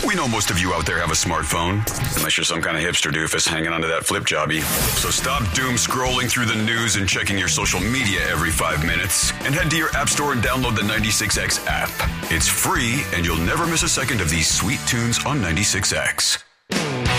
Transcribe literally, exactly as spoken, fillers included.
We know most of you out there have a smartphone, unless you're some kind of hipster doofus hanging onto that flip jobby. So stop doom scrolling through the news and checking your social media every five minutes and head to your app store and download the ninety-six X app. It's free and you'll never miss a second of these sweet tunes on ninety-six X.